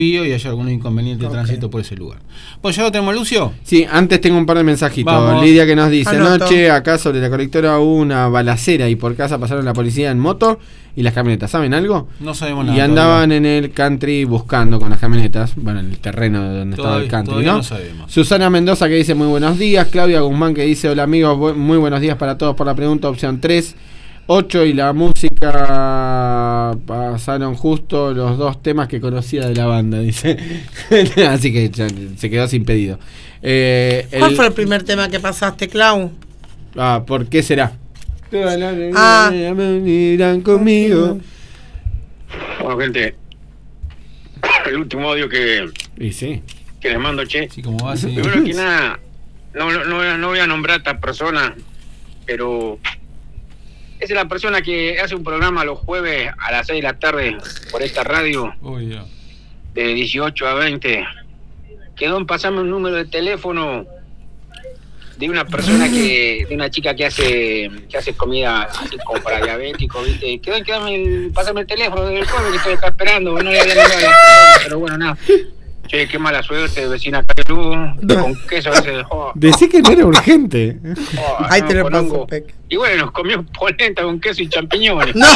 y hay algún inconveniente de tránsito por ese lugar. Pues ya lo tenemos, Lucio. Sí, antes tengo un par de mensajitos. Vamos. Lidia que nos dice: Anoto. anoche acá sobre la colectora hubo una balacera y por casa pasaron la policía en moto y las camionetas. ¿Saben algo? No sabemos nada. Y andaban en el country buscando con las camionetas. Bueno, en el terreno donde estaba el country, todavía ¿no? no sabemos. Susana Mendoza que dice muy buenos días. Claudia Guzmán que dice: hola amigos, muy buenos días para todos por la pregunta. Opción 3. 8 y la música pasaron justo los dos temas que conocía de la banda, dice. Así que ya se quedó sin pedido. ¿Cuál fue el primer tema que pasaste, Clau? ¿Por qué será? Ah. Irán conmigo. Bueno, gente, el último audio que Y sí. les mando, che. Sí, como va, sí. Primero que nada, no voy a nombrar a esta persona, pero es la persona que hace un programa los jueves a las 6 de la tarde por esta radio, Uy, ya. de 18 a 20. Quedó en pasarme un número de teléfono de una persona de una chica que hace comida así como para diabéticos, ¿viste? Quedó en pasarme el teléfono del jueves que estoy acá esperando, no le había nombrado a la persona, pero bueno, nada. Che, qué mala suerte, vecina Calú, con queso ese dejó. Decí que no era urgente. Ahí te lo paso, Peque. Y bueno, nos comió polenta con queso y champiñones. No.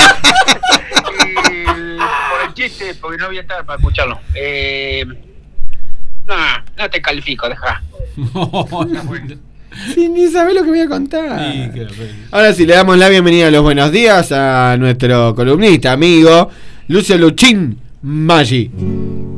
Y por el chiste, porque no voy a estar para escucharlo. No te califico, deja. Sí, ni sabés lo que voy a contar. Sí, qué pena. Ahora sí, le damos la bienvenida a los buenos días a nuestro columnista, amigo Lucio Luchín Maggi.